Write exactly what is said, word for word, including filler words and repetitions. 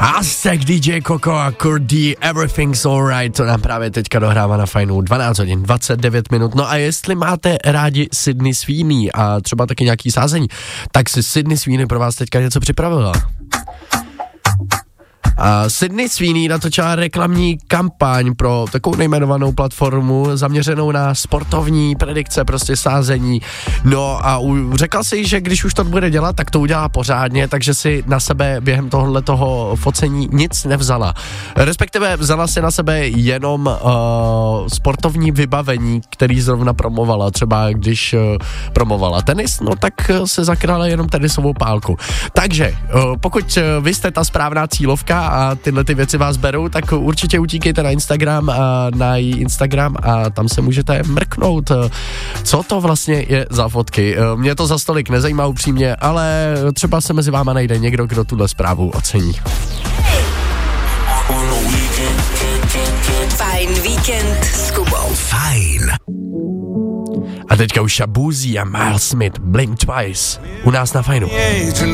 Aztek, D J Koko a Kurdy, Everything's Alright, to nám právě teďka dohrává na Fajnu. dvanáct hodin, dvacet devět minut. No a jestli máte rádi Sydney Sweeney a třeba taky nějaký sázení, tak si Sydney Sweeney pro vás teďka něco připravila. A Sydney Sweeney natočila reklamní kampaň pro takovou nejmenovanou platformu zaměřenou na sportovní predikce, prostě sázení. No a u, řekla si, že když už to bude dělat, tak to udělá pořádně, takže si na sebe během tohohle toho focení nic nevzala. Respektive vzala si na sebe jenom uh, sportovní vybavení, který zrovna promovala. Třeba když uh, promovala tenis, no tak uh, se zakryla jenom tenisovou pálku. Takže uh, pokud uh, vy jste ta správná cílovka a tyhle ty věci vás berou, tak určitě utíkejte na Instagram a na její Instagram a tam se můžete mrknout, co to vlastně je za fotky. Mě to za stolik nezajímá upřímně, ale třeba se mezi váma najde někdo, kdo tuhle zprávu ocení. Fajn víkend s Kubou. Fajn. A teďka už Shaboozey a Miles Smith, Blink Twice, u nás na Fajnu.